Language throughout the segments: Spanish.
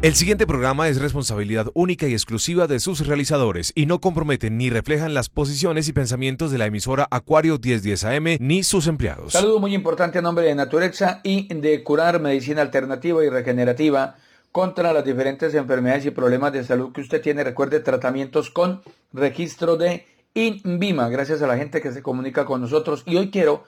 El siguiente programa es responsabilidad única y exclusiva de sus realizadores y no comprometen ni reflejan las posiciones y pensamientos de la emisora Acuario 1010 AM ni sus empleados. Saludo muy importante a nombre de Naturexa y de Curar Medicina Alternativa y Regenerativa contra las diferentes enfermedades y problemas de salud que usted tiene. Recuerde, tratamientos con registro de INVIMA, gracias a la gente que se comunica con nosotros. Y hoy quiero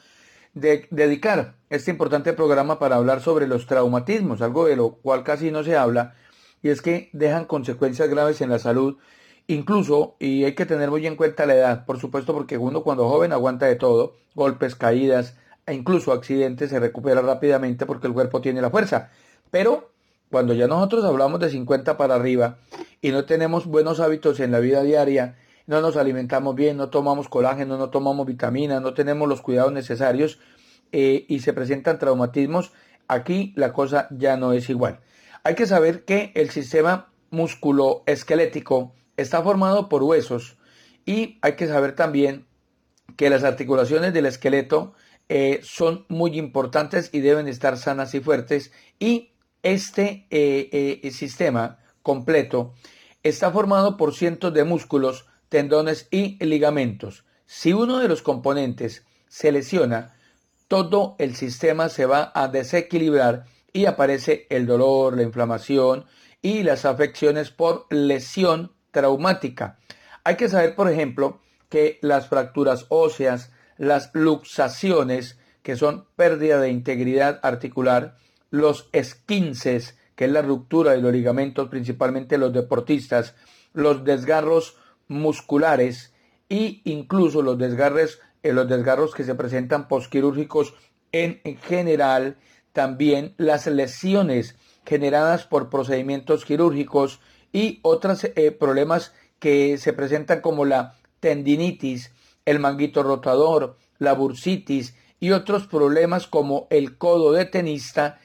dedicar este importante programa para hablar sobre los traumatismos, algo de lo cual casi no se habla, y es que dejan consecuencias graves en la salud, incluso, y hay que tener muy en cuenta la edad, por supuesto, porque uno cuando joven aguanta de todo, golpes, caídas, e incluso accidentes, se recupera rápidamente porque el cuerpo tiene la fuerza, pero cuando ya nosotros hablamos de 50 para arriba y no tenemos buenos hábitos en la vida diaria, no nos alimentamos bien, no tomamos colágeno, no tomamos vitaminas, no tenemos los cuidados necesarios y se presentan traumatismos, aquí la cosa ya no es igual. Hay que saber que el sistema musculoesquelético está formado por huesos y hay que saber también que las articulaciones del esqueleto son muy importantes y deben estar sanas y fuertes, y este sistema completo está formado por cientos de músculos, tendones y ligamentos. Si uno de los componentes se lesiona, todo el sistema se va a desequilibrar y aparece el dolor, la inflamación y las afecciones por lesión traumática. Hay que saber, por ejemplo, que las fracturas óseas, las luxaciones, que son pérdida de integridad articular, los esquinces, que es la ruptura de los ligamentos, principalmente los deportistas, los desgarros musculares e incluso los desgarros que se presentan posquirúrgicos en general, también las lesiones generadas por procedimientos quirúrgicos y otros problemas que se presentan como la tendinitis, el manguito rotador, la bursitis y otros problemas como el codo de tenista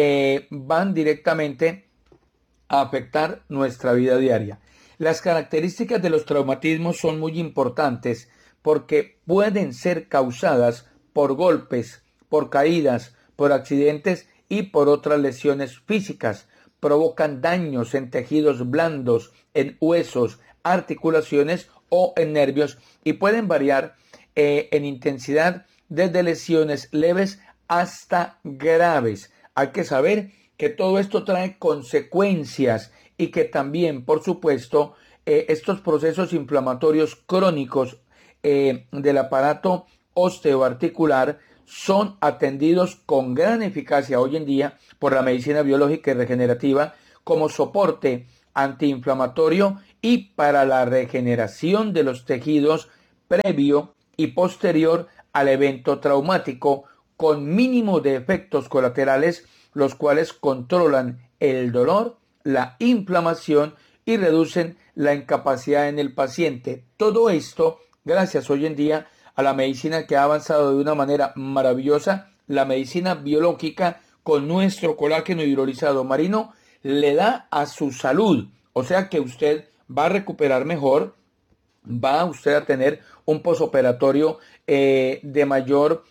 van directamente a afectar nuestra vida diaria. Las características de los traumatismos son muy importantes porque pueden ser causadas por golpes, por caídas, por accidentes y por otras lesiones físicas. Provocan daños en tejidos blandos, en huesos, articulaciones o en nervios y pueden variar en intensidad desde lesiones leves hasta graves. Hay que saber que todo esto trae consecuencias y que también, por supuesto, estos procesos inflamatorios crónicos del aparato osteoarticular son atendidos con gran eficacia hoy en día por la medicina biológica y regenerativa como soporte antiinflamatorio y para la regeneración de los tejidos previo y posterior al evento traumático, con mínimo de efectos colaterales, los cuales controlan el dolor, la inflamación y reducen la incapacidad en el paciente. Todo esto gracias hoy en día a la medicina que ha avanzado de una manera maravillosa. La medicina biológica con nuestro colágeno hidrolizado marino le da a su salud, o sea que usted va a recuperar mejor, va usted a tener un posoperatorio de mayor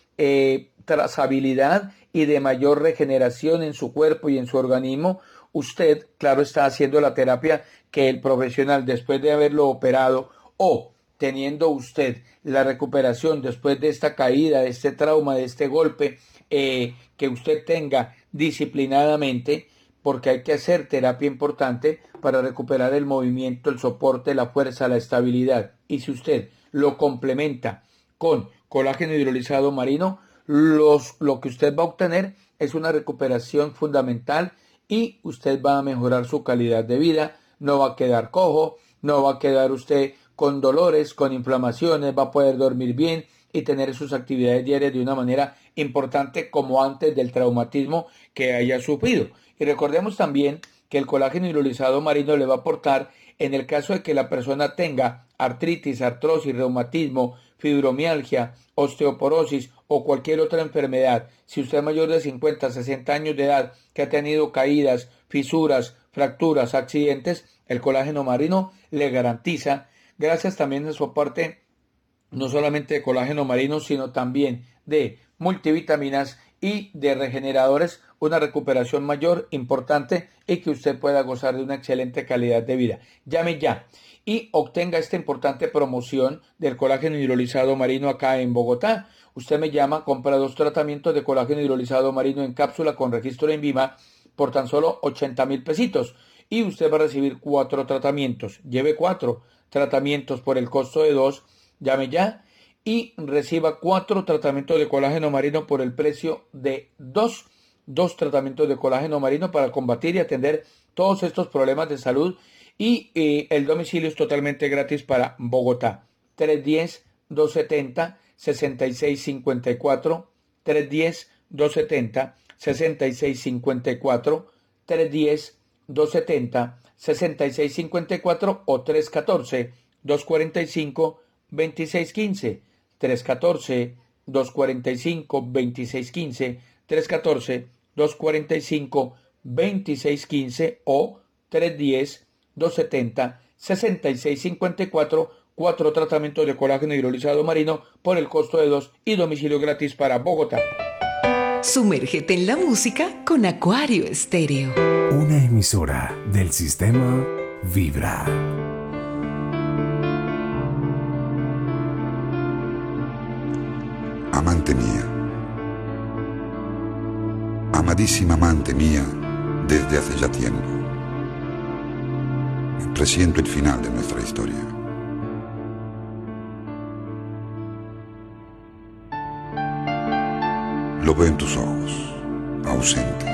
trazabilidad y de mayor regeneración en su cuerpo y en su organismo. Usted, claro, está haciendo la terapia que el profesional, después de haberlo operado o teniendo usted la recuperación después de esta caída, de este trauma, de este golpe, que usted tenga disciplinadamente, porque hay que hacer terapia importante para recuperar el movimiento, el soporte, la fuerza, la estabilidad. Y si usted lo complementa con colágeno hidrolizado marino, lo que usted va a obtener es una recuperación fundamental y usted va a mejorar su calidad de vida, no va a quedar cojo, no va a quedar usted con dolores, con inflamaciones, va a poder dormir bien y tener sus actividades diarias de una manera importante como antes del traumatismo que haya sufrido. Y recordemos también que el colágeno hidrolizado marino le va a aportar en el caso de que la persona tenga artritis, artrosis, reumatismo, fibromialgia, osteoporosis o cualquier otra enfermedad. Si usted es mayor de 50, 60 años de edad que ha tenido caídas, fisuras, fracturas, accidentes, el colágeno marino le garantiza, gracias también a su aporte no solamente de colágeno marino, sino también de multivitaminas y de regeneradores, una recuperación mayor, importante, y que usted pueda gozar de una excelente calidad de vida. Llame ya y obtenga esta importante promoción del colágeno hidrolizado marino acá en Bogotá. Usted me llama, compra 2 tratamientos de colágeno hidrolizado marino en cápsula con registro en Vima por tan solo 80.000 pesitos. Y usted va a recibir 4 tratamientos. Lleve 4 tratamientos por el costo de 2. Llame ya y reciba 4 tratamientos de colágeno marino por el precio de 2. 2 tratamientos de colágeno marino para combatir y atender todos estos problemas de salud. Y el domicilio es totalmente gratis para Bogotá. 310-270-6654. 310-270-6654. 310-270-6654 o 314-245-2615. 314-245-2615. 314-245-2615 o 310-270-6654, 4 tratamientos de colágeno hidrolizado marino por el costo de 2 y domicilio gratis para Bogotá. Sumérgete en la música con Acuario Estéreo. Una emisora del sistema Vibra. Amante mía, amadísima amante mía, desde hace ya tiempo, presiento el final de nuestra historia. Lo veo en tus ojos, ausentes.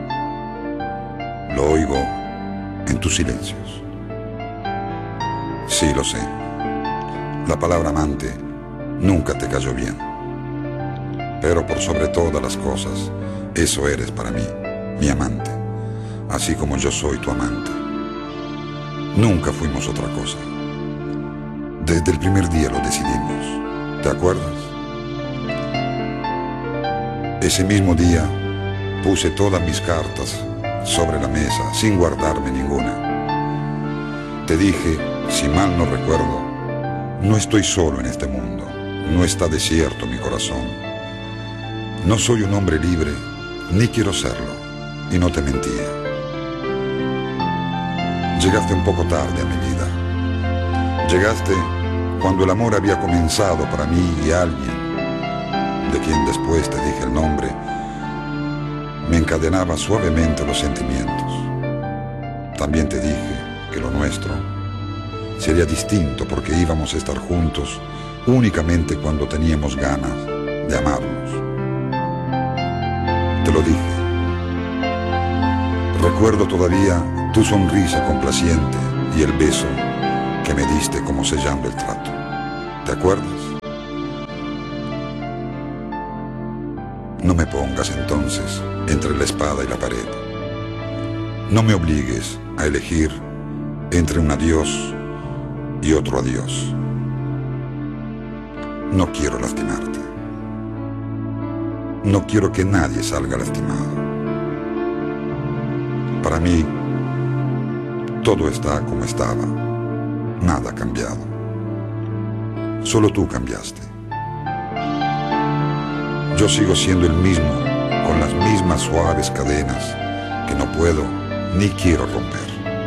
Lo oigo en tus silencios. Sí, lo sé. La palabra amante nunca te cayó bien. Pero por sobre todas las cosas, eso eres para mí, mi amante, así como yo soy tu amante. Nunca fuimos otra cosa. Desde el primer día lo decidimos. ¿Te acuerdas? Ese mismo día puse todas mis cartas sobre la mesa sin guardarme ninguna. Te dije, si mal no recuerdo, no estoy solo en este mundo, no está desierto mi corazón. No soy un hombre libre, ni quiero serlo, y no te mentía. Llegaste un poco tarde a mi vida. Llegaste cuando el amor había comenzado para mí y alguien, de quien después te dije el nombre, me encadenaba suavemente los sentimientos. También te dije que lo nuestro sería distinto porque íbamos a estar juntos únicamente cuando teníamos ganas de amarnos. Te lo dije. Recuerdo todavía tu sonrisa complaciente y el beso que me diste como sellando el trato. ¿Te acuerdas? No me pongas entonces entre la espada y la pared. No me obligues a elegir entre un adiós y otro adiós. No quiero lastimarte. No quiero que nadie salga lastimado. Para mí, todo está como estaba. Nada ha cambiado. Solo tú cambiaste. Yo sigo siendo el mismo, con las mismas suaves cadenas que no puedo ni quiero romper.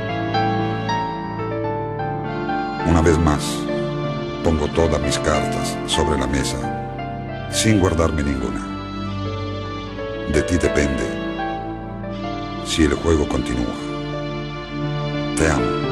Una vez más, pongo todas mis cartas sobre la mesa, sin guardarme ninguna. De ti depende si el juego continúa. Te amo.